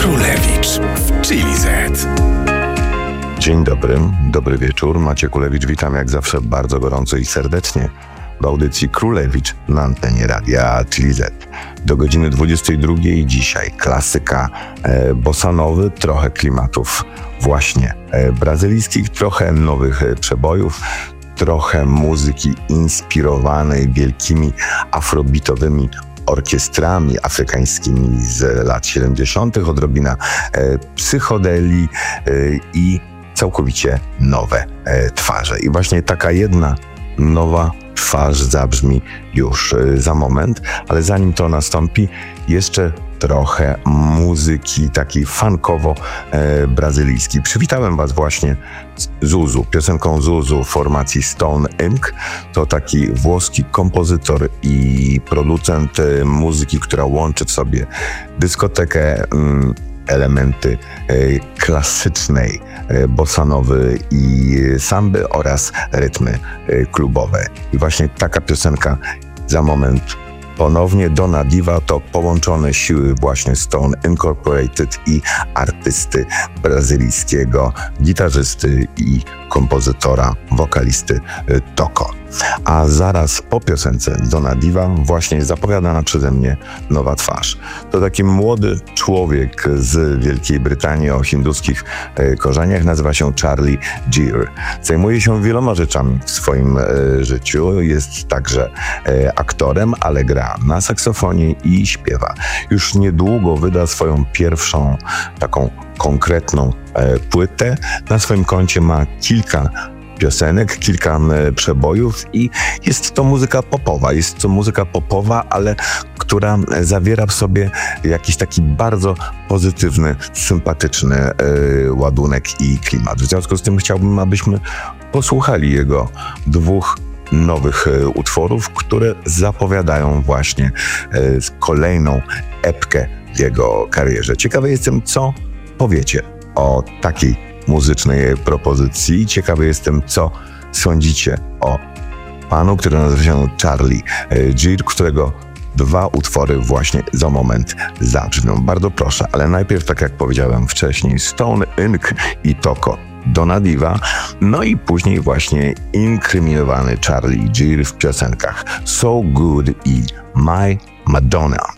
Królewicz w Chili Z. Dzień dobry, dobry wieczór. Maciek Kulewicz, witam jak zawsze bardzo gorąco i serdecznie w audycji Królewicz na antenie radia Chili Z. Do godziny 22 dzisiaj klasyka bossanowy, trochę klimatów właśnie brazylijskich, trochę nowych przebojów, trochę muzyki inspirowanej wielkimi afrobitowymi orkiestrami afrykańskimi z lat 70., odrobina psychodelii i całkowicie nowe twarze. I właśnie taka jedna nowa twarz zabrzmi już za moment, ale zanim to nastąpi, jeszcze trochę muzyki takiej funkowo-brazylijskiej. Przywitałem Was właśnie Zuzu, piosenką Zuzu formacji Stone Inc. To taki włoski kompozytor i producent muzyki, która łączy w sobie dyskotekę, elementy klasycznej bossanowy i samby oraz rytmy klubowe. I właśnie taka piosenka za moment. Ponownie Dona Diva to połączone siły właśnie Stone Incorporated i artysty brazylijskiego, gitarzysty i kompozytora, wokalisty Toko. A zaraz po piosence Dona Diva właśnie zapowiadana przeze mnie nowa twarz. To taki młody człowiek z Wielkiej Brytanii o hinduskich korzeniach, nazywa się Charlie Geer. Zajmuje się wieloma rzeczami w swoim życiu, jest także aktorem, ale gra na saksofonie i śpiewa. Już niedługo wyda swoją pierwszą taką konkretną płytę. Na swoim koncie ma kilka piosenek, kilka przebojów i jest to muzyka popowa. Jest to muzyka popowa, ale która zawiera w sobie jakiś taki bardzo pozytywny, sympatyczny ładunek i klimat. W związku z tym chciałbym, abyśmy posłuchali jego dwóch nowych utworów, które zapowiadają właśnie kolejną epkę w jego karierze. Ciekawy jestem, co powiecie o takiej muzycznej propozycji. Ciekawy jestem, co sądzicie o panu, który nazywa się Charlie Geer, którego dwa utwory właśnie za moment zabrzmią. Bardzo proszę, ale najpierw, tak jak powiedziałem wcześniej, Stone Inc. i Toko, Dona Diva, no i później właśnie inkryminowany Charlie Geer w piosenkach So Good i My Madonna.